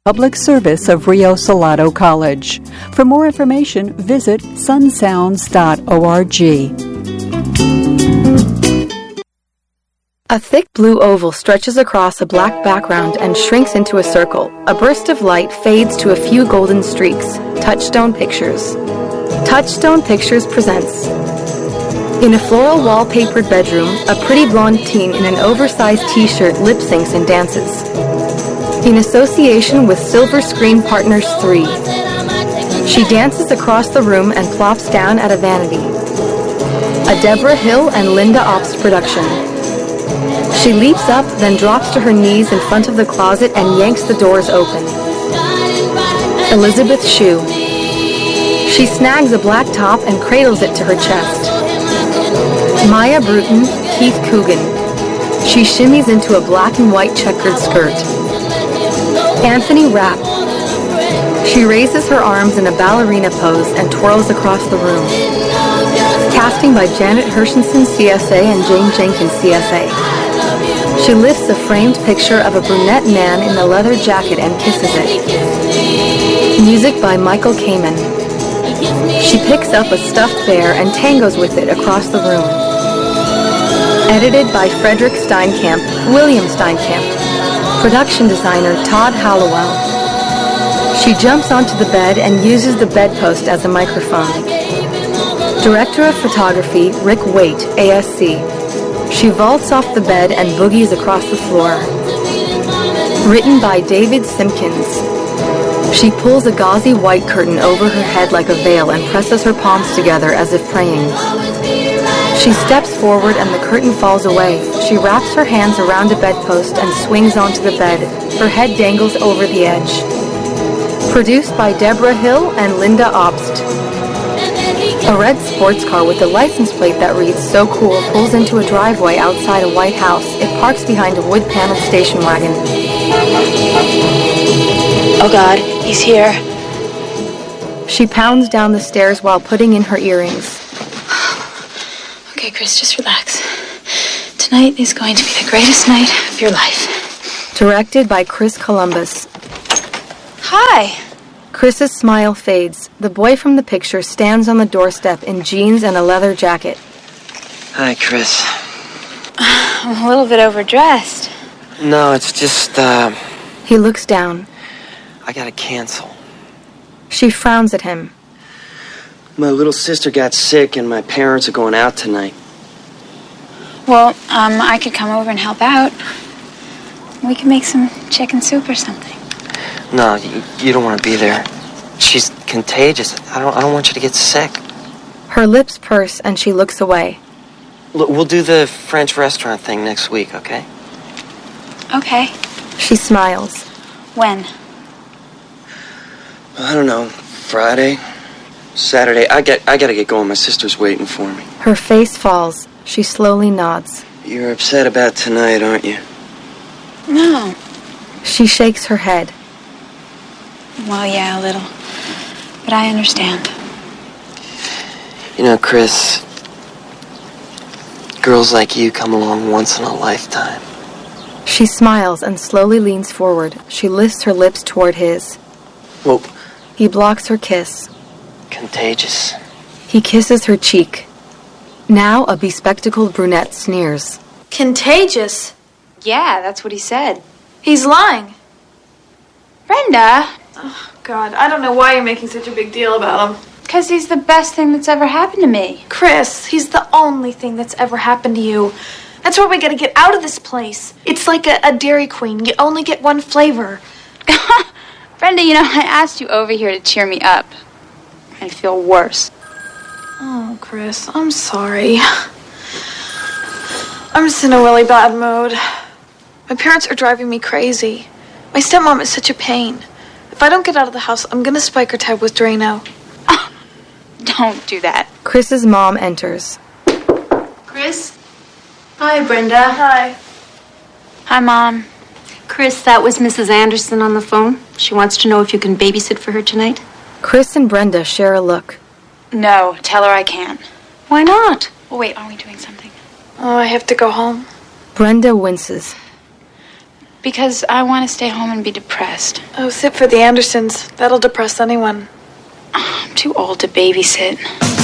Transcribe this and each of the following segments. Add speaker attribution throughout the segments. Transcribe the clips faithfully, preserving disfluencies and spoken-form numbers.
Speaker 1: Public service of Rio Salado College. For more information, visit sun sounds dot org.
Speaker 2: A thick blue oval stretches across a black background and shrinks into a circle. A burst of light fades to a few golden streaks. Touchstone Pictures. Touchstone Pictures presents. In a floral wallpapered bedroom, a pretty blonde teen in an oversized t-shirt lip syncs and dances. In association with Silver Screen Partners three. She dances across the room and plops down at a vanity. A Deborah Hill and Linda Ops production. She leaps up, then drops to her knees in front of the closet and yanks the doors open. Elizabeth Shue. She snags a black top and cradles it to her chest. Maya Bruton, Keith Coogan. She shimmies into a black and white checkered skirt. Anthony Rapp. She raises her arms in a ballerina pose and twirls across the room. Casting by Janet Hershenson, C S A, and Jane Jenkins, C S A. She lifts a framed picture of a brunette man in a leather jacket and kisses it. Music by Michael Kamen. She picks up a stuffed bear and tangos with it across the room. Edited by Frederick Steinkamp, William Steinkamp. Production designer Todd Hallowell. She jumps onto the bed and uses the bedpost as a microphone. Director of Photography, Rick Waite, A S C. She vaults off the bed and boogies across the floor. Written by David Simpkins. She pulls a gauzy white curtain over her head like a veil and presses her palms together as if praying. She steps forward and the curtain falls away. She wraps her hands around a bedpost and swings onto the bed. Her head dangles over the edge. Produced by Deborah Hill and Linda Obst. A red sports car with a license plate that reads "So Cool" pulls into a driveway outside a white house. It parks behind a wood-paneled station wagon.
Speaker 3: Oh God, he's here.
Speaker 2: She pounds down the stairs while putting in her earrings.
Speaker 3: Okay, Chris, just relax. Tonight is going to be the greatest night of your life.
Speaker 2: Directed by Chris Columbus.
Speaker 3: Hi.
Speaker 2: Chris's smile fades. The boy from the picture stands on the doorstep in jeans and a leather jacket.
Speaker 4: Hi, Chris.
Speaker 3: I'm a little bit overdressed.
Speaker 4: No, it's just, uh...
Speaker 2: He looks down.
Speaker 4: I gotta cancel.
Speaker 2: She frowns at him.
Speaker 4: My little sister got sick and my parents are going out tonight.
Speaker 3: Well, um, I could come over and help out. We could make some chicken soup or something.
Speaker 4: No, you, you don't want to be there. She's contagious. I don't I don't want you to get sick.
Speaker 2: Her lips purse and she looks away.
Speaker 4: Look, we'll do the French restaurant thing next week, okay?
Speaker 3: Okay.
Speaker 2: She smiles.
Speaker 3: When?
Speaker 4: I don't know. Friday? Saturday? I get I gotta get going. My sister's waiting for me.
Speaker 2: Her face falls. She slowly nods.
Speaker 4: You're upset about tonight, aren't you?
Speaker 3: No.
Speaker 2: She shakes her head.
Speaker 3: Well, yeah, a little. But I understand.
Speaker 4: You know, Chris, girls like you come along once in a lifetime.
Speaker 2: She smiles and slowly leans forward. She lifts her lips toward his.
Speaker 4: Well,
Speaker 2: he blocks her kiss.
Speaker 4: Contagious.
Speaker 2: He kisses her cheek. Now a bespectacled brunette sneers.
Speaker 5: Contagious?
Speaker 3: Yeah, that's what he said.
Speaker 5: He's lying.
Speaker 3: Brenda!
Speaker 5: Oh, God, I don't know why you're making such a big deal about him.
Speaker 3: Because he's the best thing that's ever happened to me.
Speaker 5: Chris, he's the only thing that's ever happened to you. That's why we gotta get out of this place. It's like a, a Dairy Queen. You only get one flavor.
Speaker 3: Brenda, you know, I asked you over here to cheer me up. I feel worse.
Speaker 5: Oh, Chris, I'm sorry. I'm just in a really bad mood. My parents are driving me crazy. My stepmom is such a pain. If I don't get out of the house, I'm gonna spike her tab with Drano.
Speaker 3: Oh, don't do that.
Speaker 2: Chris's mom enters.
Speaker 6: Chris? Hi, Brenda.
Speaker 5: Hi.
Speaker 3: Hi, Mom.
Speaker 6: Chris, that was Missus Anderson on the phone. She wants to know if you can babysit for her tonight.
Speaker 2: Chris and Brenda share a look.
Speaker 3: No, tell her I can't.
Speaker 6: Why not?
Speaker 3: Oh, wait, are we doing something?
Speaker 5: Oh, I have to go home.
Speaker 2: Brenda winces.
Speaker 3: Because I want to stay home and be depressed.
Speaker 5: Oh, sit for the Andersons. That'll depress anyone.
Speaker 3: I'm too old to babysit.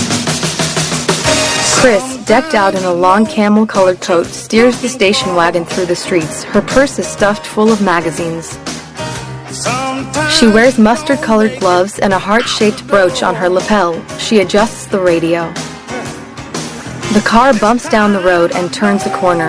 Speaker 2: Chris, decked out in a long camel-colored coat, steers the station wagon through the streets. Her purse is stuffed full of magazines. She wears mustard-colored gloves and a heart-shaped brooch on her lapel. She adjusts the radio. The car bumps down the road and turns a corner.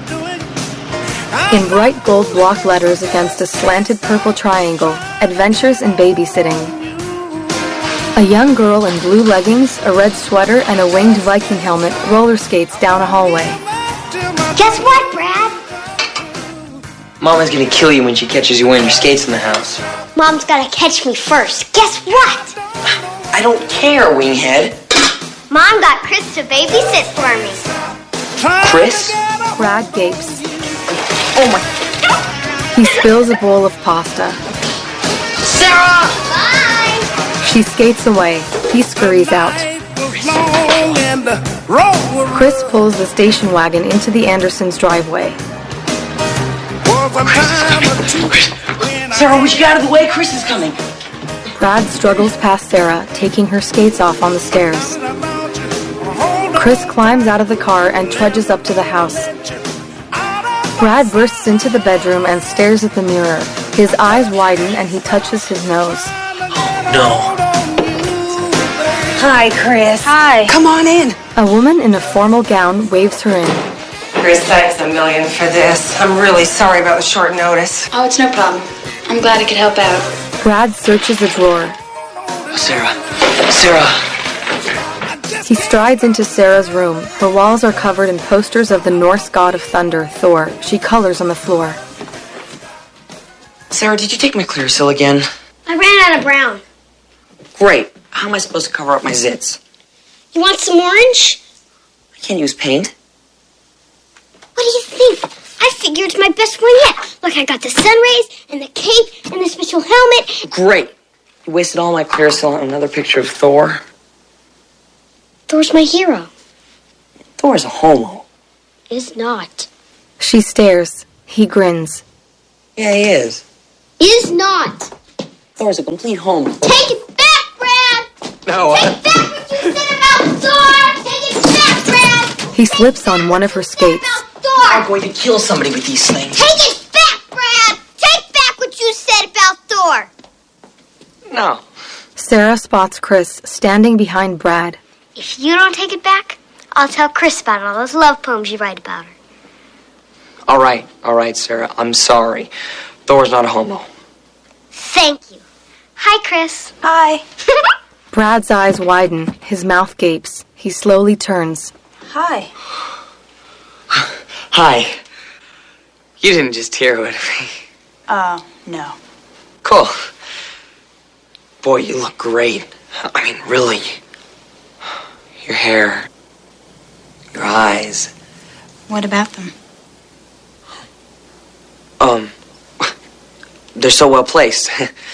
Speaker 2: In bright gold block letters against a slanted purple triangle, Adventures in Babysitting. A young girl in blue leggings, a red sweater, and a winged Viking helmet roller skates down a hallway.
Speaker 7: Guess what, Brad?
Speaker 4: Mama's gonna kill you when she catches you wearing your skates in the house.
Speaker 7: Mom's gotta catch me first. Guess what?
Speaker 4: I don't care, winghead.
Speaker 7: Mom got Chris to babysit for me.
Speaker 4: Chris?
Speaker 2: Brad gapes.
Speaker 4: Oh my...
Speaker 2: He spills a bowl of pasta.
Speaker 4: Sarah!
Speaker 7: Bye!
Speaker 2: She skates away. He scurries out. Chris pulls the station wagon into the Andersons' driveway.
Speaker 4: Sarah, would you get out of the way? Chris is coming.
Speaker 2: Brad struggles past Sarah, taking her skates off on the stairs. Chris climbs out of the car and trudges up to the house. Brad bursts into the bedroom and stares at the mirror. His eyes widen and he touches his nose.
Speaker 4: Oh, no.
Speaker 8: Hi, Chris.
Speaker 3: Hi.
Speaker 8: Come on in.
Speaker 2: A woman in a formal gown waves her in.
Speaker 8: Chris, thanks a million for this. I'm really sorry about the short notice.
Speaker 3: Oh, it's no problem. I'm glad I could help out.
Speaker 2: Brad searches a drawer.
Speaker 4: Sarah. Sarah.
Speaker 2: He strides into Sarah's room. Her walls are covered in posters of the Norse god of thunder, Thor. She colors on the floor.
Speaker 4: Sarah, did you take my Clearasil again?
Speaker 7: I ran out of brown.
Speaker 4: Great. How am I supposed to cover up my zits?
Speaker 7: You want some orange?
Speaker 4: I can't use paint.
Speaker 7: What do you think? I figure it's my best one yet. Look, I got the sun rays and the cape and the special helmet.
Speaker 4: Great. You wasted all my Clearasil on another picture of Thor.
Speaker 7: Thor's my hero.
Speaker 4: Thor's a homo.
Speaker 7: Is not.
Speaker 2: She stares. He grins.
Speaker 4: Yeah, he is.
Speaker 7: Is not.
Speaker 4: Thor's a complete homo.
Speaker 7: Take it back, Brad!
Speaker 4: No,
Speaker 7: Take
Speaker 4: I...
Speaker 7: back what you said about Thor! Take it back, Brad!
Speaker 2: He slips on one of her skates.
Speaker 4: I'm going to kill somebody with these things.
Speaker 7: Take it back, Brad! Take back what you said about Thor!
Speaker 4: No.
Speaker 2: Sarah spots Chris standing behind Brad.
Speaker 7: If you don't take it back, I'll tell Chris about all those love poems you write about her.
Speaker 4: All right, all right, Sarah. I'm sorry. Thor's not a homo.
Speaker 7: Thank you. Hi, Chris.
Speaker 8: Hi.
Speaker 2: Brad's eyes widen. His mouth gapes. He slowly turns.
Speaker 8: Hi.
Speaker 4: Hi. You didn't just tear with me.
Speaker 8: Oh, no.
Speaker 4: Cool. Boy, you look great. I mean, really. Your hair. Your eyes.
Speaker 8: What about them?
Speaker 4: Um, they're so well placed.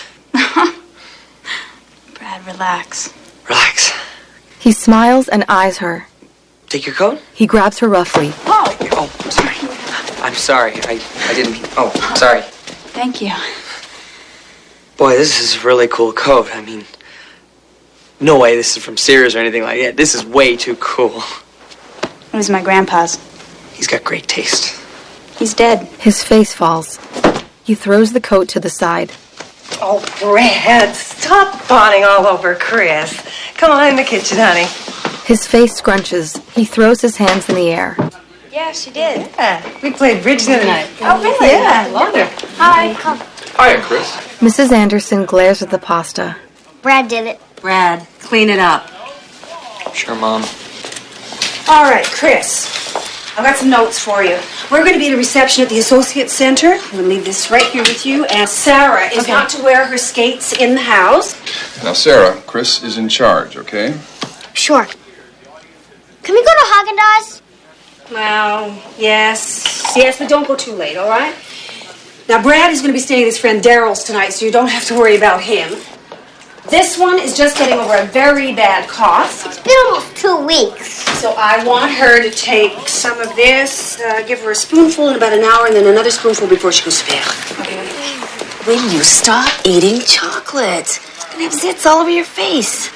Speaker 8: Brad, relax.
Speaker 4: Relax.
Speaker 2: He smiles and eyes her.
Speaker 4: Take your coat?
Speaker 2: He grabs her roughly.
Speaker 8: Oh,
Speaker 4: Oh, sorry. I'm sorry. I, I didn't mean... Oh, sorry.
Speaker 8: thank you.
Speaker 4: Boy, this is a really cool coat. I mean, no way this is from Sears or anything like that. This is way too cool.
Speaker 8: It was my grandpa's.
Speaker 4: He's got great taste.
Speaker 8: He's dead.
Speaker 2: His face falls. He throws the coat to the side.
Speaker 9: Oh, Brad, stop fawning all over Chris. Come on in the kitchen, honey.
Speaker 2: His face scrunches. He throws his hands in the air.
Speaker 8: Yeah, she did.
Speaker 9: Yeah, we played bridge the other night.
Speaker 8: Oh, really?
Speaker 9: Yeah, I loved her.
Speaker 8: Hi. Come.
Speaker 10: Hiya, Chris.
Speaker 2: Missus Anderson glares at the pasta.
Speaker 7: Brad did it.
Speaker 9: Brad, clean it up.
Speaker 4: Sure, Mom.
Speaker 11: All right, Chris. I've got some notes for you. We're going to be at a reception at the Associate Center. I'm going to leave this right here with you. And Sarah is
Speaker 9: Okay.
Speaker 11: not to wear her skates in the house.
Speaker 10: Now, Sarah, Chris is in charge, okay?
Speaker 7: Sure. Can we go to Haagen-Dazs?
Speaker 11: Well, yes. Yes, but don't go too late, all right? Now, Brad is going to be staying at his friend Daryl's tonight, so you don't have to worry about him. This one is just getting over a very bad cough.
Speaker 7: It's been almost two weeks.
Speaker 11: So I want her to take some of this, uh, give her a spoonful in about an hour, and then another spoonful before she goes to bed. Okay.
Speaker 12: Will you stop eating chocolate? You're gonna have zits all over your face.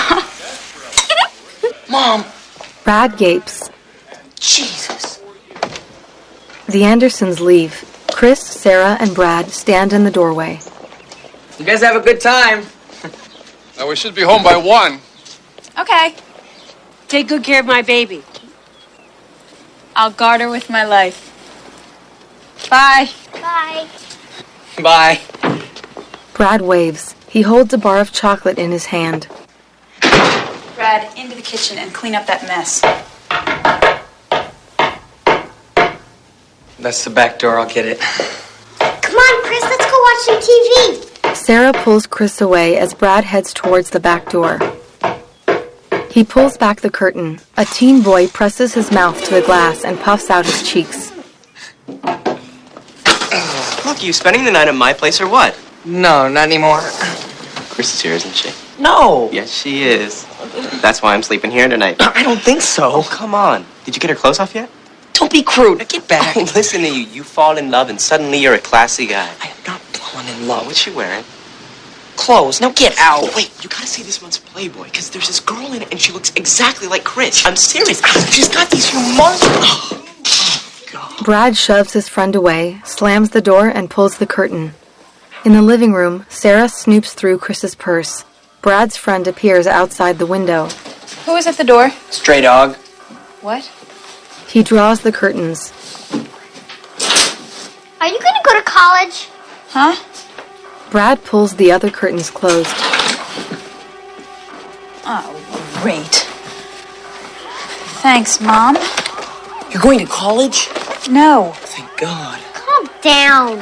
Speaker 12: Mom.
Speaker 2: Brad gapes.
Speaker 12: Jesus.
Speaker 2: The Andersons leave. Chris, Sarah, and Brad stand in the doorway.
Speaker 4: You guys have a good time.
Speaker 10: Now, we should be home by one.
Speaker 13: Okay. Take good care of my baby. I'll guard her with my life. Bye.
Speaker 7: Bye.
Speaker 4: Bye.
Speaker 2: Brad waves. He holds a bar of chocolate in his hand.
Speaker 13: Brad, into the kitchen and clean up that mess.
Speaker 4: That's the back door. I'll get it.
Speaker 7: Come on, Chris, let's go watch some T V.
Speaker 2: Sarah pulls Chris away as Brad heads towards the back door. He pulls back the curtain. A teen boy presses his mouth to the glass and puffs out his cheeks.
Speaker 14: Look, you spending the night at my place or what?
Speaker 4: No, not anymore.
Speaker 14: Chris is here, isn't she?
Speaker 4: No.
Speaker 14: Yes, she is. That's why I'm sleeping here tonight.
Speaker 4: I don't think so.
Speaker 14: Oh, come on. Did you get her clothes off yet?
Speaker 4: Don't be crude. Now get back.
Speaker 14: Oh, listen to you. You fall in love and suddenly you're a classy guy.
Speaker 4: I am not falling in love.
Speaker 14: What's she wearing?
Speaker 4: Clothes. Now get out.
Speaker 14: Oh, wait, you gotta see this month's Playboy, because there's this girl in it and she looks exactly like Chris. I'm serious. She's got these humongous... Oh, God.
Speaker 2: Brad shoves his friend away, slams the door, and pulls the curtain. In the living room, Sarah snoops through Chris's purse. Brad's friend appears outside the window.
Speaker 13: Who is at the door?
Speaker 4: Stray dog.
Speaker 13: What?
Speaker 2: He draws the curtains.
Speaker 7: Are you going to go to college?
Speaker 13: Huh?
Speaker 2: Brad pulls the other curtains closed.
Speaker 13: Oh, great. Thanks, Mom.
Speaker 4: You're going to college?
Speaker 13: No.
Speaker 4: Thank God.
Speaker 7: Calm down.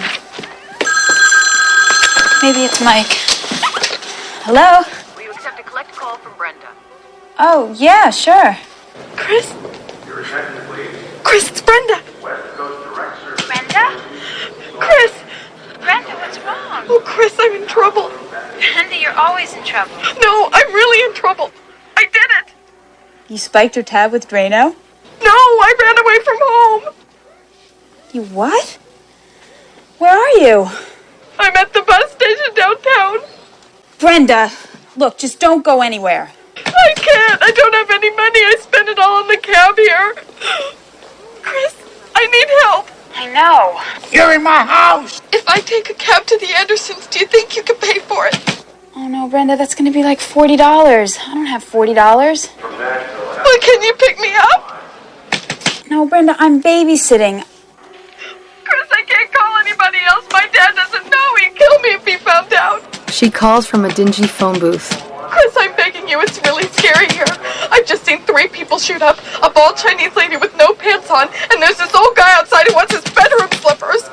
Speaker 13: Maybe it's Mike. Hello?
Speaker 15: Will you accept a collect call from Brenda?
Speaker 13: Oh, yeah, sure.
Speaker 5: Chris? Chris, it's Brenda.
Speaker 15: Brenda?
Speaker 5: Chris!
Speaker 15: Brenda, what's wrong?
Speaker 5: Oh, Chris, I'm in trouble.
Speaker 15: Brenda, you're always in trouble.
Speaker 5: No, I'm really in trouble. I did it.
Speaker 13: You spiked her tab with Drano?
Speaker 5: No, I ran away from home.
Speaker 13: You what? Where are you?
Speaker 5: I'm at the bus station downtown.
Speaker 13: Brenda, look, just don't go anywhere.
Speaker 5: I can't. I don't have any money. I spent it all on the cab here. Chris, I need help.
Speaker 15: I know.
Speaker 5: You're in my house. If I take a cab to the Andersons, do you think you could pay for it?
Speaker 13: Oh, no, Brenda, that's going to be like forty dollars. I don't have forty dollars.
Speaker 5: Well, can you pick me up?
Speaker 13: No, Brenda, I'm babysitting.
Speaker 5: Chris, I can't call anybody else. My dad doesn't know. He'd kill me if he found out.
Speaker 2: She calls from a dingy phone booth.
Speaker 5: Chris, I'm begging you. It's really scary here. I've just seen three people shoot up. A bald Chinese lady with no pants on. And there's this old guy outside who wants his bedroom slippers.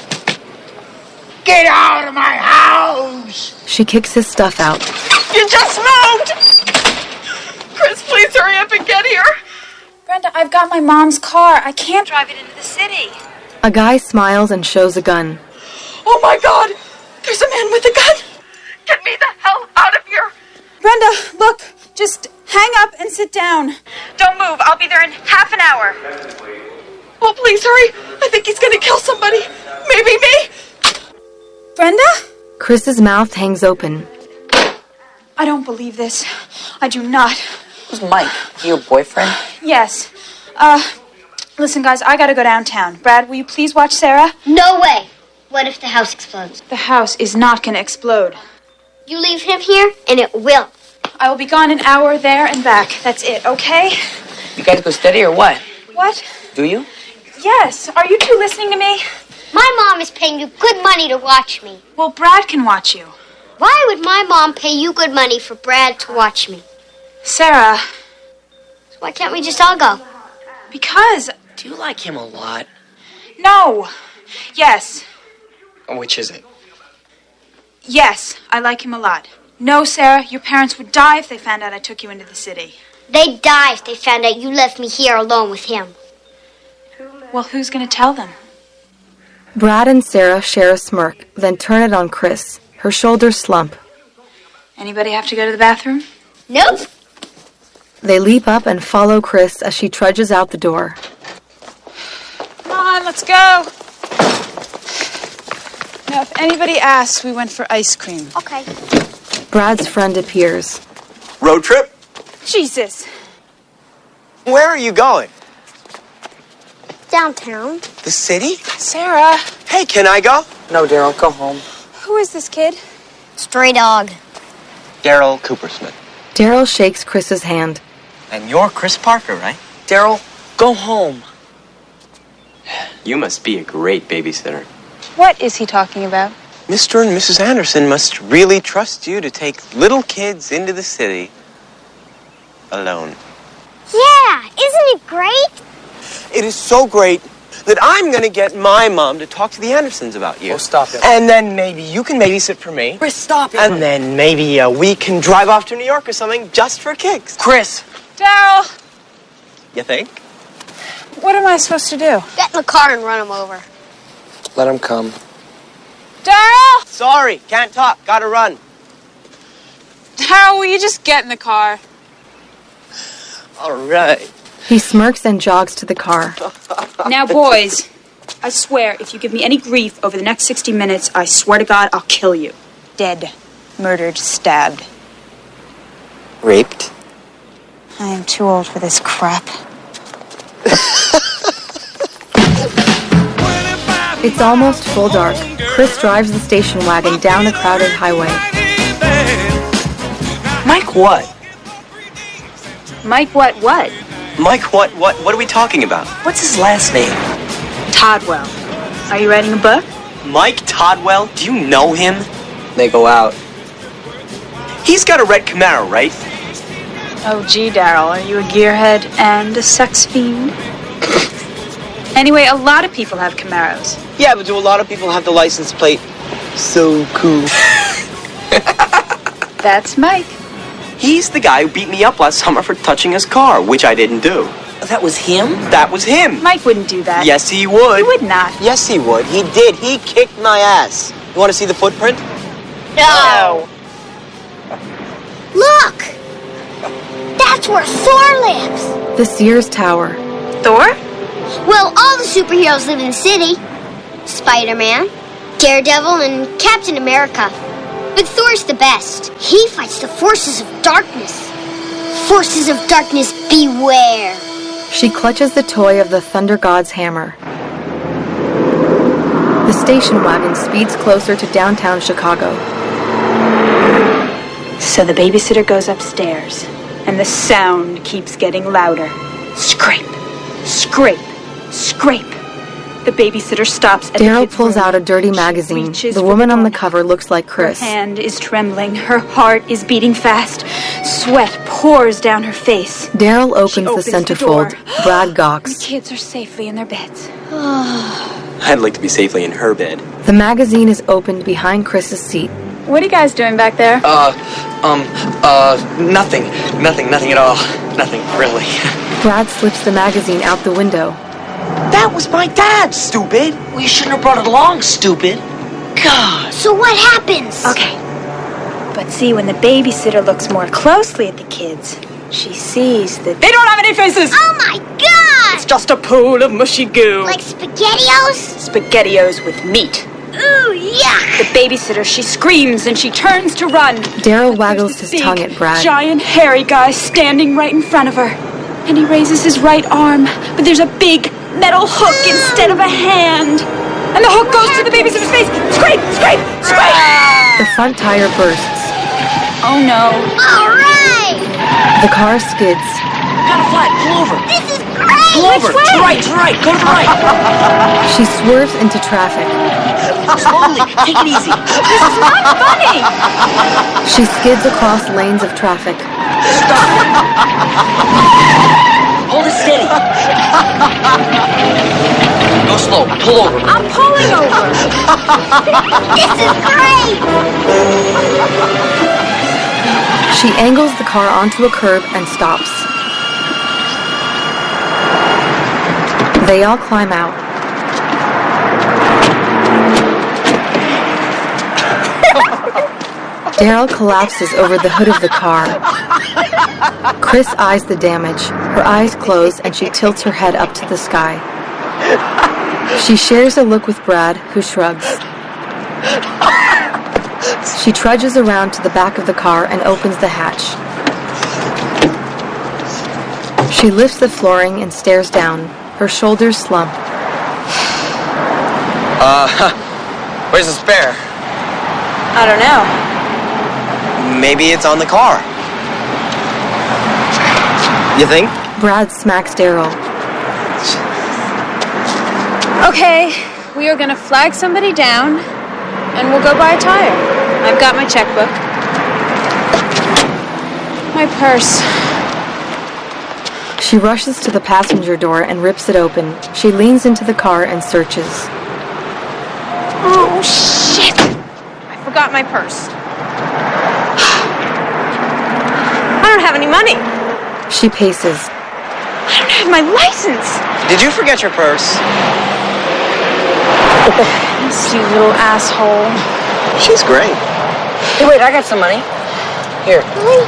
Speaker 5: Get out of my house!
Speaker 2: She kicks his stuff out.
Speaker 5: You just moved! Chris, please hurry up and get here.
Speaker 13: Brenda, I've got my mom's car. I can't drive it into the city.
Speaker 2: A guy smiles and shows a gun.
Speaker 5: Oh my God! There's a man with a gun! Get me the hell out of here!
Speaker 13: Brenda, look, just hang up and sit down.
Speaker 15: Don't move. I'll be there in half an hour.
Speaker 5: Oh, please hurry. I think he's gonna kill somebody. Maybe me.
Speaker 13: Brenda?
Speaker 2: Chris's mouth hangs open.
Speaker 13: I don't believe this. I do not.
Speaker 4: Who's Mike? Your boyfriend?
Speaker 13: Yes. Uh, listen, guys, I gotta go downtown. Brad, will you please watch Sarah?
Speaker 7: No way. What if the house explodes?
Speaker 13: The house is not gonna explode.
Speaker 7: You leave him here, and it will.
Speaker 13: I will be gone an hour there and back. That's it, okay?
Speaker 4: You guys go steady or what?
Speaker 13: What?
Speaker 4: Do you?
Speaker 13: Yes. Are you two listening to me?
Speaker 7: My mom is paying you good money to watch me.
Speaker 13: Well, Brad can watch you.
Speaker 7: Why would my mom pay you good money for Brad to watch me?
Speaker 13: Sarah.
Speaker 7: So why can't we just all go?
Speaker 13: Because...
Speaker 4: Do you like him a lot?
Speaker 13: No. Yes.
Speaker 4: Which is it?
Speaker 13: Yes, I like him a lot. No, Sarah, your parents would die if they found out I took you into the city.
Speaker 7: They'd die if they found out you left me here alone with him.
Speaker 13: Well, who's going to tell them?
Speaker 2: Brad and Sarah share a smirk, then turn it on Chris. Her shoulders slump.
Speaker 3: Anybody have to go to the bathroom?
Speaker 7: Nope.
Speaker 2: They leap up and follow Chris as she trudges out the door.
Speaker 13: Come on, let's go. Now, if anybody asks, we went for ice cream.
Speaker 7: Okay.
Speaker 2: Brad's friend appears.
Speaker 14: Road trip?
Speaker 13: Jesus.
Speaker 14: Where are you going?
Speaker 7: Downtown.
Speaker 14: The city?
Speaker 13: Sarah.
Speaker 14: Hey, can I go?
Speaker 4: No, Daryl, go home.
Speaker 13: Who is this kid?
Speaker 7: Stray dog.
Speaker 14: Daryl Coopersmith.
Speaker 2: Daryl shakes Chris's hand.
Speaker 14: And you're Chris Parker, right?
Speaker 4: Daryl, go home.
Speaker 16: You must be a great babysitter.
Speaker 13: What is he talking about?
Speaker 14: Mister and Missus Anderson must really trust you to take little kids into the city alone.
Speaker 7: Yeah, isn't it great?
Speaker 14: It is so great that I'm going to get my mom to talk to the Andersons about you.
Speaker 4: Oh, stop it.
Speaker 14: And then maybe you can babysit for me.
Speaker 4: Chris, stop it.
Speaker 14: And then maybe uh, we can drive off to New York or something just for kicks.
Speaker 4: Chris.
Speaker 13: Daryl.
Speaker 14: You think?
Speaker 13: What am I supposed to do?
Speaker 7: Get in the car and run him over.
Speaker 4: Let him come.
Speaker 13: Daryl!
Speaker 14: Sorry, can't talk. Gotta run.
Speaker 13: Daryl, will you just get in the car?
Speaker 14: All right.
Speaker 2: He smirks and jogs to the car.
Speaker 17: Now, boys, I swear, if you give me any grief over the next sixty minutes, I swear to God, I'll kill you.
Speaker 13: Dead. Murdered. Stabbed.
Speaker 14: Raped?
Speaker 13: I am too old for this crap.
Speaker 2: It's almost full dark. Chris drives the station wagon down a crowded highway.
Speaker 16: Mike what?
Speaker 17: Mike, what, what?
Speaker 16: Mike what, what, what are we talking about? What's his last name?
Speaker 17: Todwell. Are you writing a book?
Speaker 16: Mike Todwell? Do you know him?
Speaker 4: They go out.
Speaker 16: He's got a red Camaro, right?
Speaker 17: Oh, gee, Daryl, are you a gearhead and a sex fiend? Anyway, a lot of people have Camaros.
Speaker 14: Yeah, but do a lot of people have the license plate? So cool.
Speaker 17: That's Mike.
Speaker 16: He's the guy who beat me up last summer for touching his car, which I didn't do.
Speaker 4: That was him?
Speaker 16: That was him.
Speaker 17: Mike wouldn't do that.
Speaker 16: Yes, he would.
Speaker 17: He would not.
Speaker 14: Yes, he would. He did. He kicked my ass. You want to see the footprint?
Speaker 7: No. Look! That's where Thor lives.
Speaker 2: The Sears Tower.
Speaker 17: Thor?
Speaker 7: Well, all the superheroes live in the city. Spider-Man, Daredevil, and Captain America. But Thor's the best. He fights the forces of darkness. Forces of darkness, beware.
Speaker 2: She clutches the toy of the Thunder God's hammer. The station wagon speeds closer to downtown Chicago.
Speaker 17: So the babysitter goes upstairs, and the sound keeps getting louder. Scrape, scrape, scrape. The babysitter stops at
Speaker 2: Daryl
Speaker 17: the
Speaker 2: pulls
Speaker 17: room.
Speaker 2: out a dirty magazine.
Speaker 17: reaches
Speaker 2: The
Speaker 17: for
Speaker 2: woman
Speaker 17: the
Speaker 2: on the
Speaker 17: book.
Speaker 2: cover looks like Chris.
Speaker 17: Her hand is trembling. Her heart is beating fast. Sweat pours down her face.
Speaker 2: Daryl opens,
Speaker 17: She
Speaker 2: the
Speaker 17: opens the
Speaker 2: centerfold.
Speaker 17: door.
Speaker 2: Brad
Speaker 17: The
Speaker 2: gawks.
Speaker 17: kids are safely in their beds.
Speaker 16: I'd like to be safely in her bed.
Speaker 2: The magazine is opened behind Chris's seat.
Speaker 17: What are you guys doing back there?
Speaker 4: Uh, um, uh, nothing. Nothing, nothing at all. Nothing, really.
Speaker 2: Brad slips the magazine out the window.
Speaker 14: That was my dad, stupid.
Speaker 4: Well, you shouldn't have brought it along, stupid. God.
Speaker 7: So what happens?
Speaker 17: Okay. But see, when the babysitter looks more closely at the kids, she sees that they don't have any faces!
Speaker 7: Oh my God!
Speaker 17: It's just a pool of mushy goo.
Speaker 7: Like SpaghettiOs?
Speaker 17: SpaghettiOs with meat.
Speaker 7: Ooh, yeah!
Speaker 17: The babysitter, she screams and she turns to run.
Speaker 2: Daryl waggles his
Speaker 17: Big,
Speaker 2: tongue at Brad.
Speaker 17: giant, hairy guy standing right in front of her. And he raises his right arm, but there's a big metal hook instead of a hand. And the hook goes to the babysitter's face. Scrape! Scrape! Scrape!
Speaker 2: The front tire bursts.
Speaker 17: Oh no.
Speaker 7: All right!
Speaker 2: The car skids.
Speaker 4: Got a flat. Pull over.
Speaker 7: This is great!
Speaker 4: Pull over. To the right, to the right. Go to the right.
Speaker 2: She swerves into traffic.
Speaker 4: Slowly. Take it easy.
Speaker 17: This is not funny!
Speaker 2: She skids across lanes of traffic.
Speaker 4: Stop. Hold it steady. Go slow. Pull over.
Speaker 17: I'm pulling over.
Speaker 7: This is great!
Speaker 2: She angles the car onto a curb and stops. They all climb out. Daryl collapses over the hood of the car. Chris eyes the damage. Her eyes close and she tilts her head up to the sky. She shares a look with Brad, who shrugs. She trudges around to the back of the car and opens the hatch. She lifts the flooring and stares down. Her shoulders slump.
Speaker 4: Uh, where's the spare?
Speaker 13: I don't know.
Speaker 4: Maybe it's on the car. You think?
Speaker 2: Brad smacks Daryl.
Speaker 13: Okay, we are gonna flag somebody down, and we'll go buy a tire. I've got my checkbook. My purse.
Speaker 2: She rushes to the passenger door and rips it open. She leans into the car and searches.
Speaker 13: Oh, shit! I forgot my purse. I don't have any money.
Speaker 2: She paces.
Speaker 13: I don't have my license.
Speaker 4: Did you forget your purse?
Speaker 13: You little asshole.
Speaker 4: She's great.
Speaker 14: Hey, wait, I got some money. Here.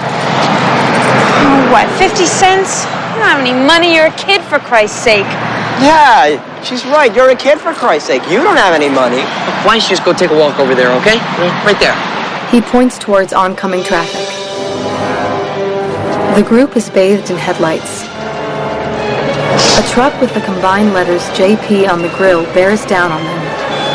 Speaker 13: Oh, what, fifty cents? You don't have any money. You're a kid, for Christ's sake.
Speaker 14: Yeah, she's right. You're a kid, for Christ's sake. You don't have any money. Why don't you just go take a walk over there, okay? Right there.
Speaker 2: He points towards oncoming traffic. The group is bathed in headlights. A truck with the combined letters J P on the grill bears down on them.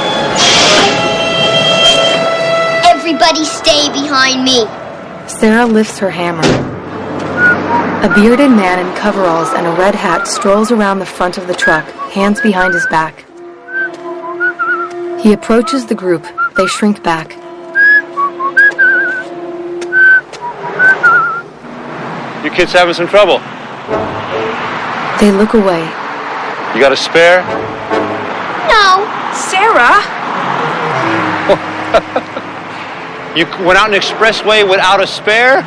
Speaker 7: Everybody stay behind me.
Speaker 2: Sarah lifts her hammer. A bearded man in coveralls and a red hat strolls around the front of the truck, hands behind his back. He approaches the group. They shrink back.
Speaker 18: You kids having some trouble?
Speaker 2: They look away.
Speaker 18: You got a spare?
Speaker 7: No.
Speaker 13: Sarah?
Speaker 18: You went out an expressway without a spare?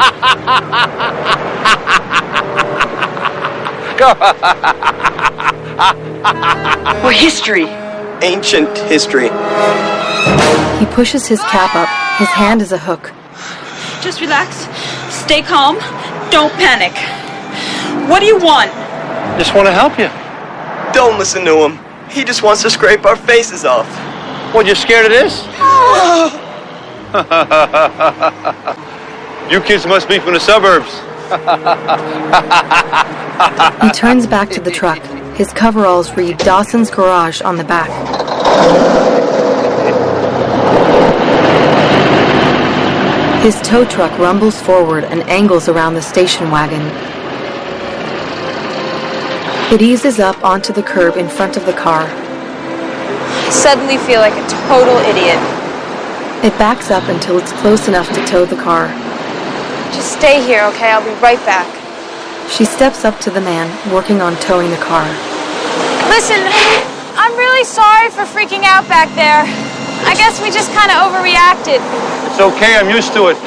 Speaker 14: Or history.
Speaker 16: Ancient history.
Speaker 2: He pushes his cap up. His hand is a hook.
Speaker 17: Just relax. Stay calm. Don't panic. What do you want?
Speaker 18: Just want to help you.
Speaker 16: Don't listen to him. He just wants to scrape our faces off.
Speaker 18: What, you're scared of this? You kids must be from the suburbs.
Speaker 2: He turns back to the truck. His coveralls read Dawson's Garage on the back. His tow truck rumbles forward and angles around the station wagon. It eases up onto the curb in front of the car.
Speaker 13: I suddenly feel like a total idiot.
Speaker 2: It backs up until it's close enough to tow the car.
Speaker 13: Just stay here, okay? I'll be right back.
Speaker 2: She steps up to the man working on towing the car.
Speaker 13: Listen, I'm really sorry for freaking out back there. I guess we just kind of overreacted.
Speaker 18: It's okay, I'm used to it.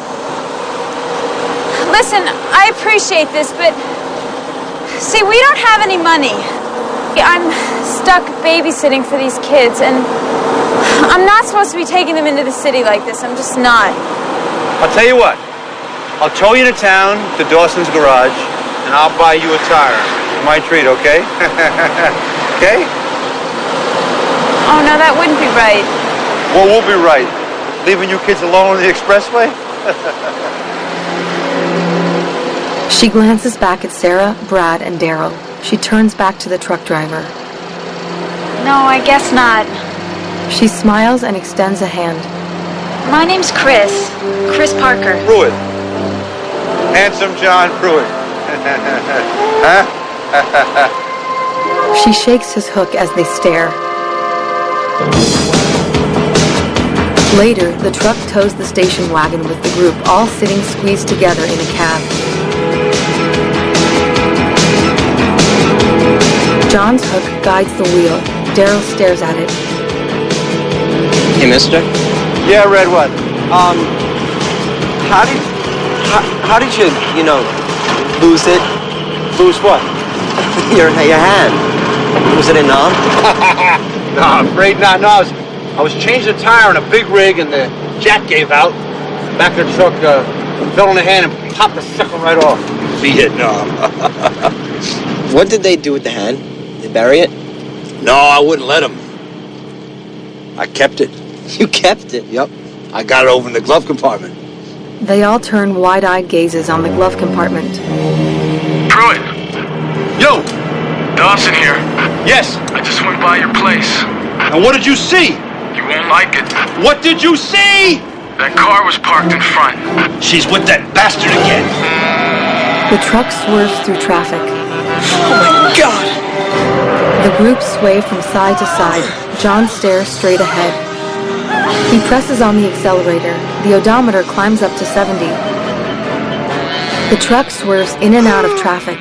Speaker 13: Listen, I appreciate this, but see, we don't have any money. I'm stuck babysitting for these kids, and I'm not supposed to be taking them into the city like this. I'm just not.
Speaker 18: I'll tell you what. I'll tow you to town, to Dawson's Garage, and I'll buy you a tire. My treat, okay? Okay?
Speaker 13: Oh, no, that wouldn't be right.
Speaker 18: Well, we'll be right. Leaving you kids alone on the expressway?
Speaker 2: She glances back at Sarah, Brad, and Daryl. She turns back to the truck driver.
Speaker 6: No, I guess not.
Speaker 2: She smiles and extends a hand.
Speaker 6: My name's Chris. Chris Parker.
Speaker 18: Pruitt. Handsome John Pruitt. Huh?
Speaker 2: She shakes his hook as they stare. Later, the truck tows the station wagon with the group all sitting squeezed together in a cab. John's hook guides the wheel. Daryl stares at it.
Speaker 16: Hey, mister?
Speaker 18: Yeah, Red, what?
Speaker 16: Um, how did, how, how did you, you know, lose it?
Speaker 18: Lose what?
Speaker 16: your, your hand. Was it a numb?
Speaker 18: No, I'm afraid not. No, I was, I was changing a tire on a big rig and the jack gave out. Back of the truck uh, fell in the hand and popped the sucker right off.
Speaker 19: Vietnam.
Speaker 4: What did they do with the hand? They bury it?
Speaker 19: No, I wouldn't let them. I kept it.
Speaker 4: You kept it?
Speaker 19: Yep. I got it over in the glove compartment.
Speaker 2: They all turn wide-eyed gazes on the glove compartment.
Speaker 20: Pruitt!
Speaker 18: Yo!
Speaker 20: Dawson here.
Speaker 18: Yes?
Speaker 20: I just went by your place.
Speaker 18: And what did you see?
Speaker 20: You won't like it.
Speaker 18: What did you see?
Speaker 20: That car was parked in front.
Speaker 19: She's with that bastard again.
Speaker 2: The truck swerves through traffic.
Speaker 4: Oh my God!
Speaker 2: The group sway from side to side. John stares straight ahead. He presses on the accelerator. The odometer climbs up to seventy. The truck swerves in and out of traffic.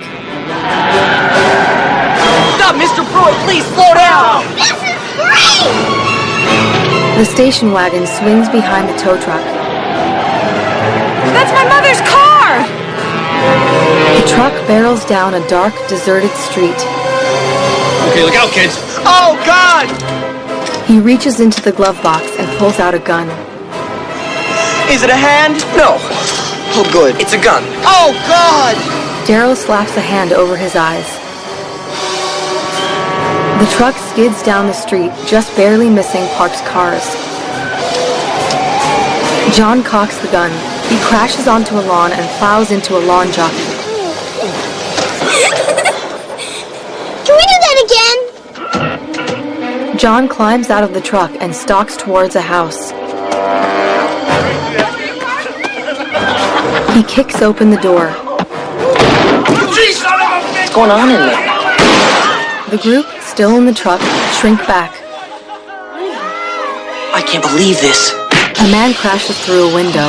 Speaker 4: Stop, Mister Pruitt! Please slow down!
Speaker 7: This is great!
Speaker 2: The station wagon swings behind the tow truck.
Speaker 17: That's my mother's car!
Speaker 2: The truck barrels down a dark, deserted street.
Speaker 18: Okay, look out, kids.
Speaker 4: Oh, God!
Speaker 2: He reaches into the glove box and pulls out a gun.
Speaker 4: Is it a hand? No. Oh, good. It's a gun. Oh, God!
Speaker 2: Daryl slaps a hand over his eyes. The truck skids down the street, just barely missing parked cars. John cocks the gun. He crashes onto a lawn and plows into a lawn jockey.
Speaker 7: Can we do that again?
Speaker 2: John climbs out of the truck and stalks towards a house. He kicks open the door.
Speaker 4: What's going on in there?
Speaker 2: The group, still in the truck, shrink back.
Speaker 4: I can't believe this.
Speaker 2: A man crashes through a window.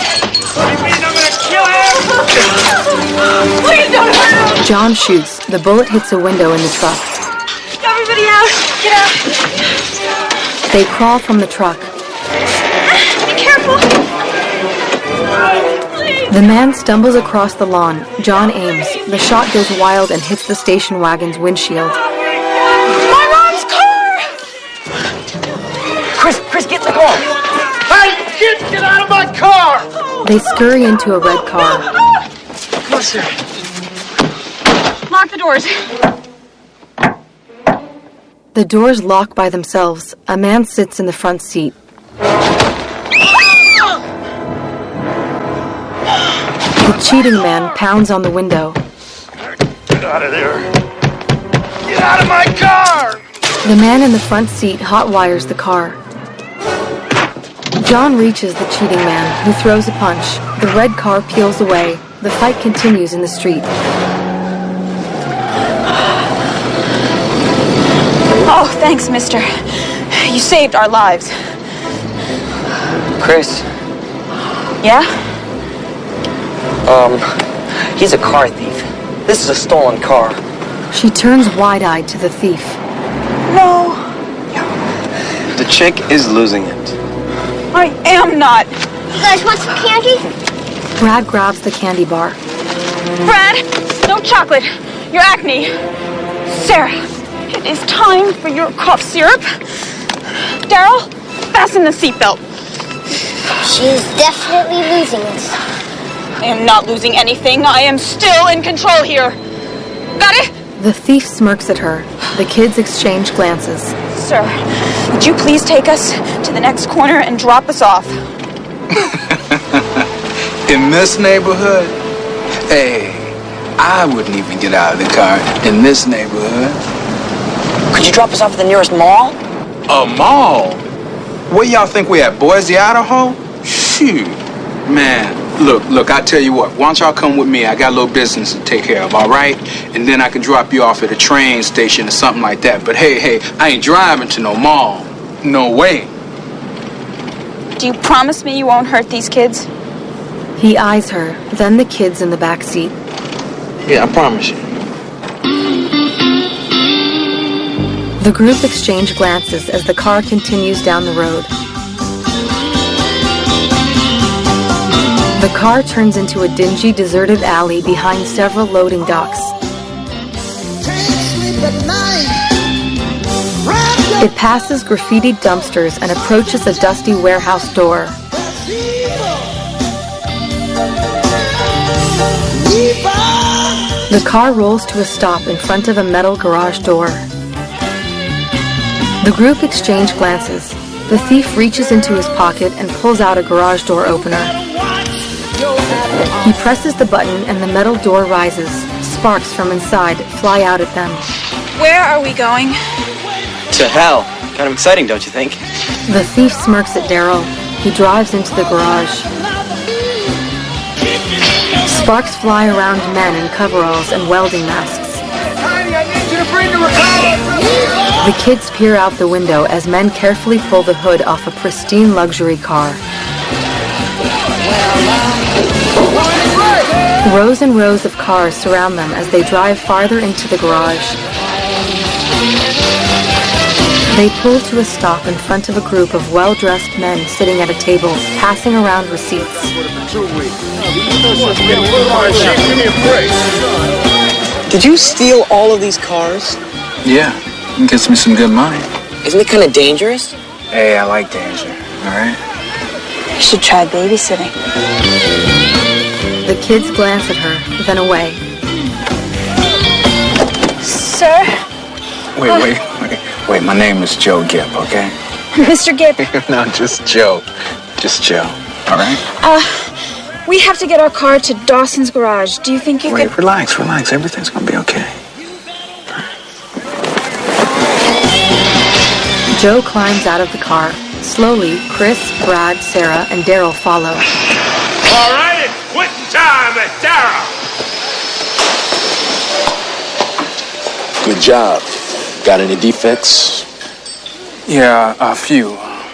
Speaker 17: Please don't hurt him!
Speaker 2: John shoots. The bullet hits a window in the truck.
Speaker 17: Everybody out! Get out!
Speaker 2: They crawl from the truck.
Speaker 17: Be careful!
Speaker 2: The man stumbles across the lawn. John aims. The shot goes wild and hits the station wagon's windshield.
Speaker 17: My mom's car!
Speaker 4: Chris, Chris, get in the car!
Speaker 19: Hey, kids, get out of my car!
Speaker 2: They scurry into a red car.
Speaker 4: Come on, sir.
Speaker 17: Lock the doors.
Speaker 2: The doors lock by themselves. A man sits in the front seat. The cheating man pounds on the window.
Speaker 19: Get out of there. Get out of my car!
Speaker 2: The man in the front seat hotwires the car. John reaches the cheating man, who throws a punch. The red car peels away. The fight continues in the street.
Speaker 17: Oh, thanks, mister. You saved our lives.
Speaker 4: Chris.
Speaker 17: Yeah?
Speaker 4: Um, he's a car thief. This is a stolen car.
Speaker 2: She turns wide-eyed to the thief.
Speaker 17: No.
Speaker 16: The chick is losing it.
Speaker 17: I am not.
Speaker 7: You guys want some candy?
Speaker 2: Brad grabs the candy bar.
Speaker 17: Brad, no chocolate. Your acne. Sarah, it is time for your cough syrup. Daryl, fasten the seatbelt.
Speaker 7: She is definitely losing it.
Speaker 17: I am not losing anything. I am still in control here. Got it?
Speaker 2: The thief smirks at her. The kids exchange glances.
Speaker 17: Sir, would you please take us to the next corner and drop us off?
Speaker 21: In this neighborhood? Hey, I wouldn't even get out of the car in this neighborhood.
Speaker 4: Could you drop us off at the nearest mall?
Speaker 21: A mall? Where y'all think we at, Boise, Idaho? Shoot. Man, look, look, I tell you what. Why don't y'all come with me? I got a little business to take care of, all right? And then I can drop you off at a train station or something like that. But hey, hey, I ain't driving to no mall. No way.
Speaker 17: Do you promise me you won't hurt these kids?
Speaker 2: He eyes her, then the kids in the back seat.
Speaker 16: Yeah, I promise you.
Speaker 2: The group exchange glances as the car continues down the road. The car turns into a dingy, deserted alley behind several loading docks. It passes graffitied dumpsters and approaches a dusty warehouse door. The car rolls to a stop in front of a metal garage door. The group exchange glances. The thief reaches into his pocket and pulls out a garage door opener. He presses the button and the metal door rises. Sparks from inside fly out at them.
Speaker 13: Where are we going?
Speaker 4: To hell. Kind of exciting, don't you think?
Speaker 2: The thief smirks at Daryl. He drives into the garage. Sparks fly around men in coveralls and welding masks. The kids peer out the window as men carefully pull the hood off a pristine luxury car. Rows and rows of cars surround them as they drive farther into the garage. They pull to a stop in front of a group of well-dressed men sitting at a table, passing around receipts.
Speaker 4: Did you steal all of these cars?
Speaker 21: Yeah, it gets me some good money.
Speaker 4: Isn't it kind of dangerous?
Speaker 21: Hey, I like danger, all right?
Speaker 13: You should try babysitting.
Speaker 2: The kids glance at her, then away.
Speaker 13: Sir?
Speaker 21: Wait, wait, wait. Wait, my name is Joe Gipp, okay?
Speaker 13: Mister Gipp.
Speaker 21: No, just Joe. Just Joe, all right?
Speaker 13: Uh, we have to get our car to Dawson's garage. Do you think you
Speaker 21: Wait,
Speaker 13: could...
Speaker 21: relax, relax. Everything's gonna be okay.
Speaker 2: Joe climbs out of the car. Slowly, Chris, Brad, Sarah, and Daryl follow.
Speaker 19: All right, it's quitting time at Daryl.
Speaker 1: Good job. Got any defects?
Speaker 21: Yeah, a few.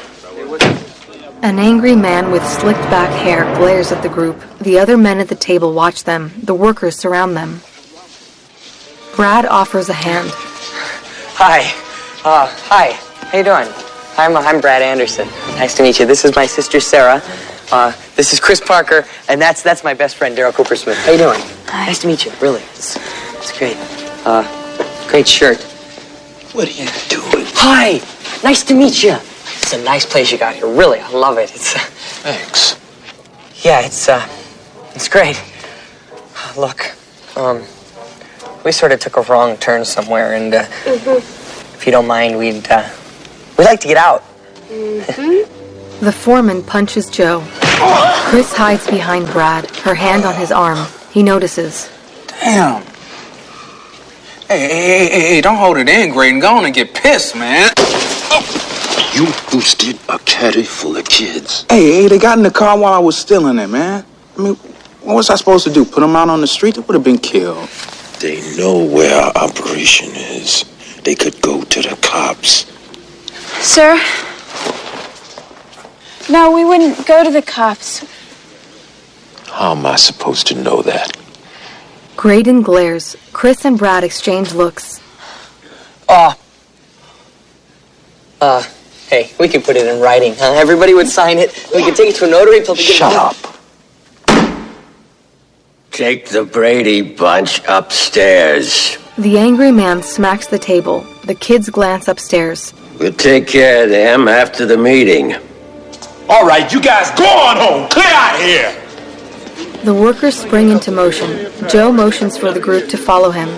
Speaker 2: An angry man with slicked back hair glares at the group. The other men at the table watch them. The workers surround them. Brad offers a hand.
Speaker 4: Hi. Uh, hi. How you doing? I'm, I'm Brad Anderson. Nice to meet you. This is my sister, Sarah. Uh, this is Chris Parker, and that's that's my best friend, Daryl Cooper Smith. How you doing? Hi. Nice to meet you, really. It's, it's great. Uh, great shirt.
Speaker 1: What are you doing?
Speaker 4: Hi. Nice to meet you. It's a nice place you got here. Really, I love it. It's. Uh,
Speaker 1: Thanks.
Speaker 4: Yeah, it's uh, it's great. Look, um, we sort of took a wrong turn somewhere, and uh, mm-hmm. if you don't mind, we'd uh, we'd like to get out.
Speaker 2: Mm-hmm. The foreman punches Joe. Chris hides behind Brad, her hand on his arm. He notices.
Speaker 21: Damn. Hey, hey, hey, hey, hey, don't hold it in, Graydon. Go on and get pissed, man.
Speaker 1: You boosted a caddy full of kids.
Speaker 21: Hey, hey, they got in the car while I was stealing it, man. I mean, what was I supposed to do? Put them out on the street? They would have been killed.
Speaker 1: They know where our operation is. They could go to the cops.
Speaker 13: Sir? No, we wouldn't go to the cops.
Speaker 1: How am I supposed to know that?
Speaker 2: Graydon glares. Chris and Brad exchange looks.
Speaker 4: Uh, uh, hey, we could put it in writing, huh? Everybody would sign it. We could take it to a notary.
Speaker 1: Shut up.
Speaker 22: Take the Brady bunch upstairs.
Speaker 2: The angry man smacks the table. The kids glance upstairs.
Speaker 22: We'll take care of them after the meeting.
Speaker 19: All right, you guys go on home. Clear out here.
Speaker 2: The workers spring into motion. Joe motions for the group to follow him.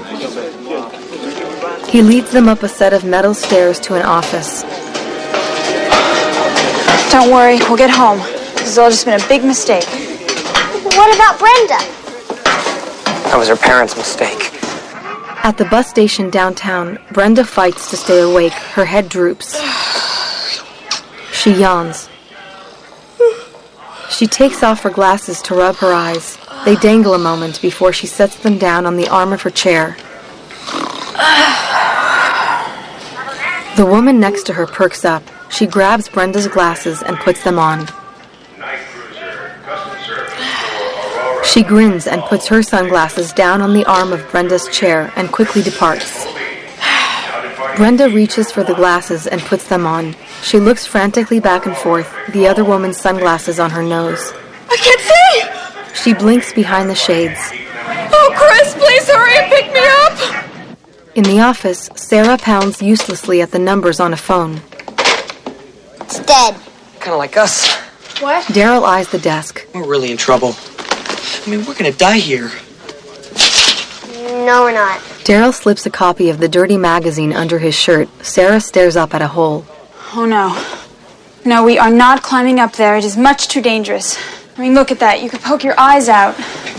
Speaker 2: He leads them up a set of metal stairs to an office.
Speaker 13: Don't worry, we'll get home. This has all just been a big mistake.
Speaker 7: What about Brenda?
Speaker 4: That was her parents' mistake.
Speaker 2: At the bus station downtown, Brenda fights to stay awake. Her head droops. She yawns. She takes off her glasses to rub her eyes. They dangle a moment before she sets them down on the arm of her chair. The woman next to her perks up. She grabs Brenda's glasses and puts them on. She grins and puts her sunglasses down on the arm of Brenda's chair and quickly departs. Brenda reaches for the glasses and puts them on. She looks frantically back and forth, the other woman's sunglasses on her nose.
Speaker 5: I can't see!
Speaker 2: She blinks behind the shades.
Speaker 5: Oh, Chris, please hurry and pick me up!
Speaker 2: In the office, Sarah pounds uselessly at the numbers on a phone.
Speaker 7: It's dead.
Speaker 4: Kind of like us.
Speaker 5: What?
Speaker 2: Daryl eyes the desk.
Speaker 4: We're really in trouble.
Speaker 14: I mean, we're gonna die here.
Speaker 7: No, we're not.
Speaker 2: Daryl slips a copy of the dirty magazine under his shirt. Sarah stares up at a hole.
Speaker 13: Oh, no. No, we are not climbing up there. It is much too dangerous. I mean, look at that. You could poke your eyes out.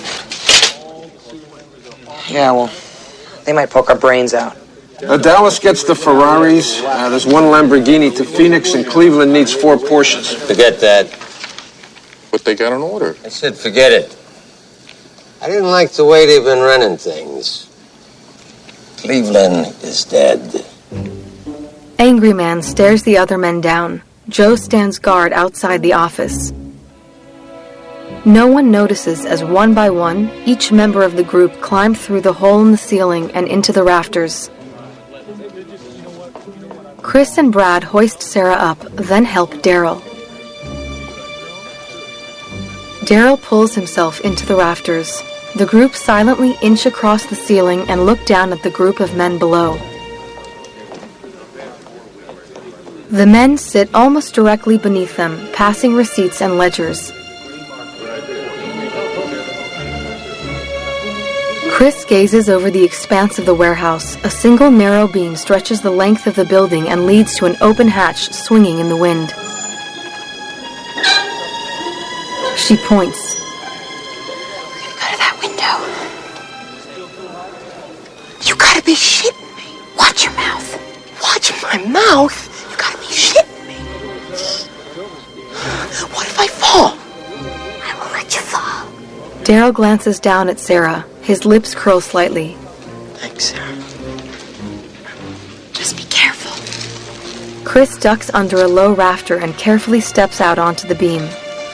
Speaker 4: Yeah, well, they might poke our brains out.
Speaker 21: Uh, Dallas gets the Ferraris. Uh, there's one Lamborghini to Phoenix, and Cleveland needs four Porsches.
Speaker 22: Forget that.
Speaker 10: But they got an order.
Speaker 22: I said forget it. I didn't like the way they've been running things. Cleveland is dead.
Speaker 2: Angry Man stares the other men down. Joe stands guard outside the office. No one notices as one by one, each member of the group climbed through the hole in the ceiling and into the rafters. Chris and Brad hoist Sarah up, then help Daryl. Daryl pulls himself into the rafters. The group silently inch across the ceiling and look down at the group of men below. The men sit almost directly beneath them, passing receipts and ledgers. Chris gazes over the expanse of the warehouse. A single narrow beam stretches the length of the building and leads to an open hatch swinging in the wind. She points.
Speaker 12: Go to that window. You gotta be shitting me. Watch your mouth.
Speaker 14: Watch my mouth? You gotta be shitting me. What if I fall?
Speaker 12: I will let you fall.
Speaker 2: Daryl glances down at Sarah. His lips curl slightly.
Speaker 14: Thanks, Sarah.
Speaker 12: Just be careful.
Speaker 2: Chris ducks under a low rafter and carefully steps out onto the beam.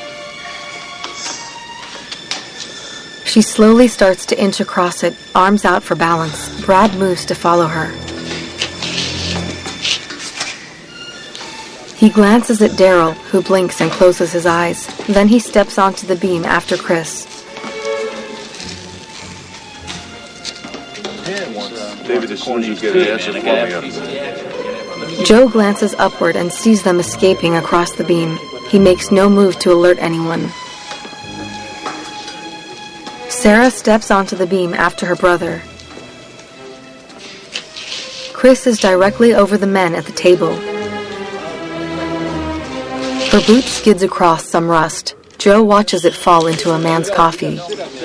Speaker 2: She slowly starts to inch across it, arms out for balance. Brad moves to follow her. He glances at Daryl, who blinks and closes his eyes. Then he steps onto the beam after Chris.
Speaker 10: David, as soon as you get an answer, follow me up.
Speaker 2: Joe glances upward and sees them escaping across the beam. He makes no move to alert anyone. Sarah steps onto the beam after her brother. Chris is directly over the men at the table. Her boot skids across some rust. Joe watches it fall into a man's coffee.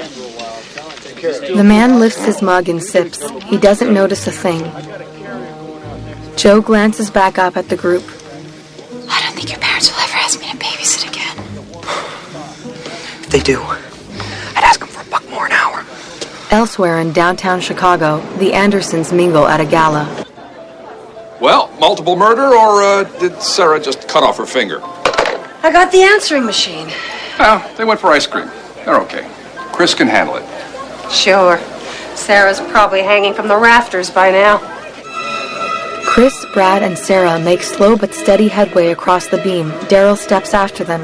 Speaker 2: The man lifts his mug and sips. He doesn't notice a thing. Joe glances back up at the group.
Speaker 12: I don't think your parents will ever ask me to babysit again.
Speaker 14: If they do, I'd ask them for a buck more an hour.
Speaker 2: Elsewhere in downtown Chicago, the Andersons mingle at a gala.
Speaker 10: Well, multiple murder, or uh, did Sarah just cut off her finger?
Speaker 11: I got the answering machine.
Speaker 10: Well, they went for ice cream. They're okay. Chris can handle it.
Speaker 11: Sure. Sarah's probably hanging from the rafters by now.
Speaker 2: Chris, Brad, and Sarah make slow but steady headway across the beam. Daryl steps after them.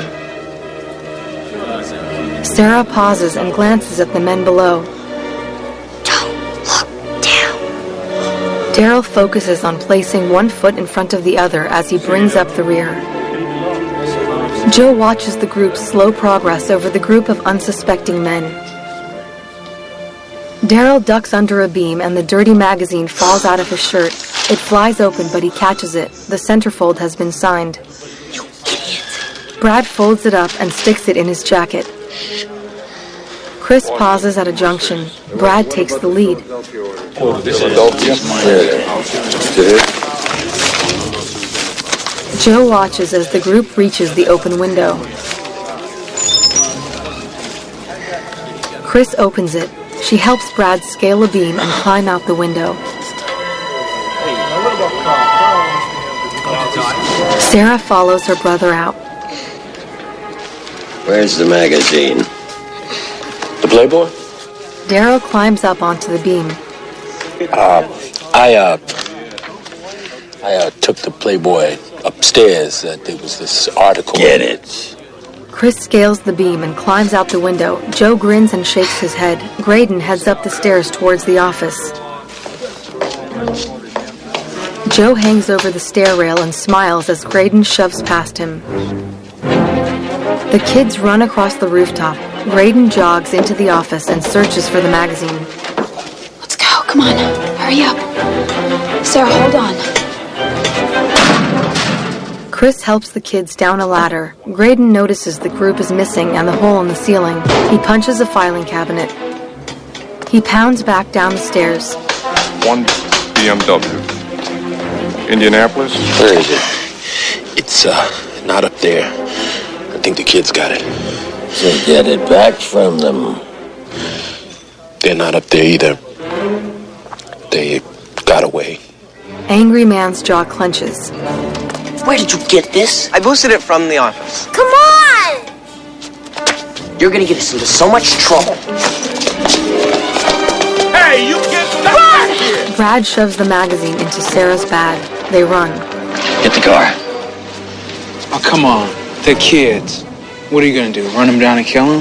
Speaker 2: Sarah pauses and glances at the men below.
Speaker 12: Don't look down.
Speaker 2: Daryl focuses on placing one foot in front of the other as he brings up the rear. Joe watches the group's slow progress over the group of unsuspecting men. Daryl ducks under a beam and the dirty magazine falls out of his shirt. It flies open, but he catches it. The centerfold has been signed.
Speaker 12: You idiot.
Speaker 2: Brad folds it up and sticks it in his jacket. Chris pauses at a junction. Brad takes the lead.
Speaker 10: Oh, this is
Speaker 2: Joe watches as the group reaches the open window. Chris opens it. She helps Brad scale a beam and climb out the window. Sarah follows her brother out.
Speaker 22: Where's the magazine?
Speaker 1: The Playboy?
Speaker 2: Daryl climbs up onto the beam.
Speaker 1: Uh, I, uh, I, uh, took the Playboy upstairs. Uh, there was this article.
Speaker 22: Get it.
Speaker 2: Chris scales the beam and climbs out the window. Joe grins and shakes his head. Graydon heads up the stairs towards the office. Joe hangs over the stair rail and smiles as Graydon shoves past him. The kids run across the rooftop. Graydon jogs into the office and searches for the magazine.
Speaker 13: Let's go. Come on. Hurry up. Sarah, hold on.
Speaker 2: Chris helps the kids down a ladder. Graydon notices the group is missing and the hole in the ceiling. He punches a filing cabinet. He pounds back down the stairs.
Speaker 10: One B M W. Indianapolis?
Speaker 1: Where is it? It's, uh, not up there. I think the kids got it.
Speaker 22: So get it back from them.
Speaker 1: They're not up there either. They got away.
Speaker 2: Angry Man's jaw clenches.
Speaker 14: Where did you get this?
Speaker 4: I boosted it from the office.
Speaker 7: Come on!
Speaker 14: You're gonna get us into so much trouble.
Speaker 19: Hey, you get back here!
Speaker 2: Brad shoves the magazine into Sarah's bag. They run.
Speaker 20: Get the car.
Speaker 21: Oh, come on. They're kids. What are you gonna do? Run them down and kill them?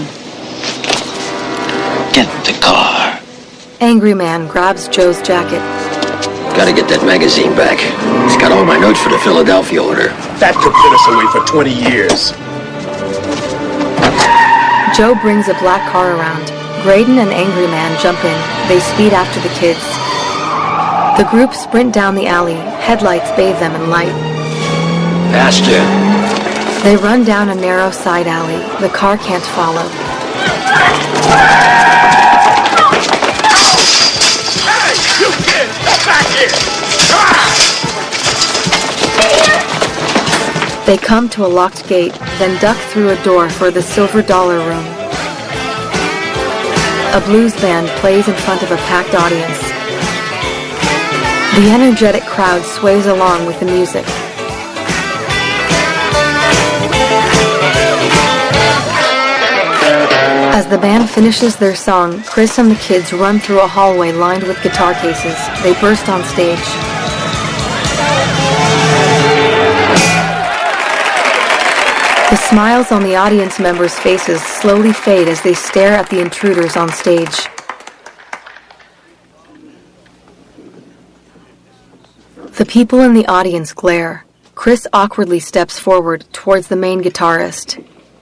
Speaker 20: Get the car.
Speaker 2: Angry Man grabs Joe's jacket.
Speaker 22: Gotta get that magazine back. It's got all my notes for the Philadelphia order.
Speaker 19: That could put us away for twenty years.
Speaker 2: Joe brings a black car around. Graydon and Angry Man jump in. They speed after the kids. The group sprint down the alley. Headlights bathe them in light.
Speaker 22: Faster.
Speaker 2: They run down a narrow side alley. The car can't follow.
Speaker 19: Hey, you kids, get back here!
Speaker 2: They come to a locked gate, then duck through a door for the Silver Dollar Room. A blues band plays in front of a packed audience. The energetic crowd sways along with the music. As the band finishes their song, Chris and the kids run through a hallway lined with guitar cases. They burst on stage. The smiles on the audience members' faces slowly fade as they stare at the intruders on stage. The people in the audience glare. Chris awkwardly steps forward towards the main guitarist.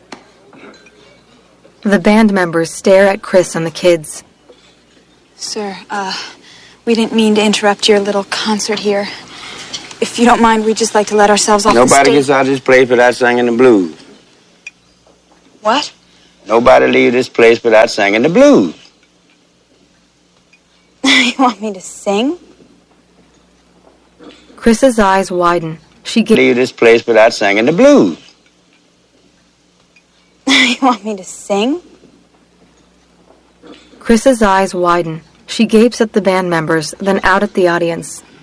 Speaker 2: The band members stare at Chris and the kids.
Speaker 17: Sir, uh, we didn't mean to interrupt your little concert here. If you don't mind, we'd just like to let ourselves off the
Speaker 22: Nobody
Speaker 17: stage.
Speaker 22: gets out of this place without singing the blues.
Speaker 17: What?
Speaker 22: Nobody leave this place without singing the blues.
Speaker 17: You want me to sing?
Speaker 2: Chris's eyes widen. She gets...
Speaker 22: Leave this place without singing the blues.
Speaker 17: You want me to sing?
Speaker 2: Chris's eyes widen. She gapes at the band members, then out at the audience.